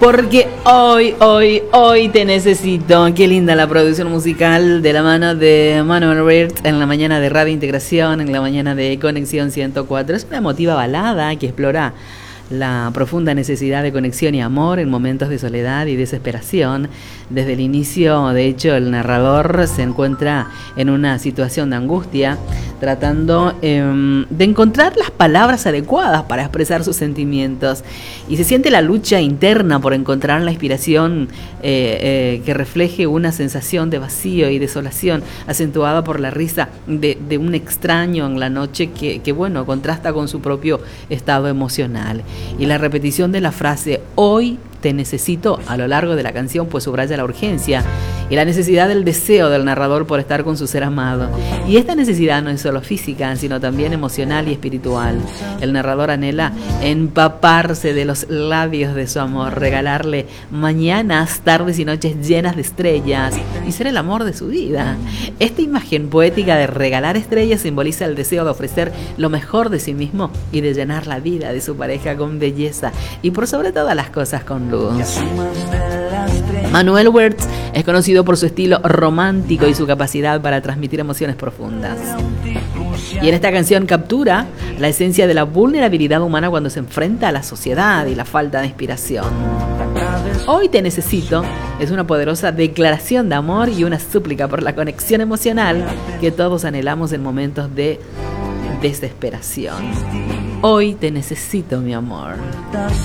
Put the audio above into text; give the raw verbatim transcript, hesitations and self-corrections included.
Porque hoy, hoy, hoy te necesito. Qué linda la producción musical de la mano de Manuel Wirtz en la mañana de Radio Integración, en la mañana de Conexión ciento cuatro. Es una emotiva balada que explora la profunda necesidad de conexión y amor en momentos de soledad y desesperación. Desde el inicio, de hecho, el narrador se encuentra en una situación de angustia, tratando eh, de encontrar las palabras adecuadas para expresar sus sentimientos. Y se siente la lucha interna por encontrar la inspiración eh, eh, que refleje una sensación de vacío y desolación, acentuada por la risa de, de un extraño en la noche que, que, bueno, contrasta con su propio estado emocional. Y la repetición de la frase "hoy te necesito" a lo largo de la canción pues subraya la urgencia y la necesidad del deseo del narrador por estar con su ser amado. Y esta necesidad no es solo física, sino también emocional y espiritual. El narrador anhela empaparse de los labios de su amor, regalarle mañanas, tardes y noches llenas de estrellas y ser el amor de su vida. Esta imagen poética de regalar estrellas simboliza el deseo de ofrecer lo mejor de sí mismo y de llenar la vida de su pareja con belleza y por sobre todas las cosas con luz. Manuel Wirtz es conocido por su estilo romántico y su capacidad para transmitir emociones profundas. Y en esta canción captura la esencia de la vulnerabilidad humana cuando se enfrenta a la sociedad y la falta de inspiración. Hoy te necesito es una poderosa declaración de amor y una súplica por la conexión emocional que todos anhelamos en momentos de desesperación. Hoy te necesito, mi amor.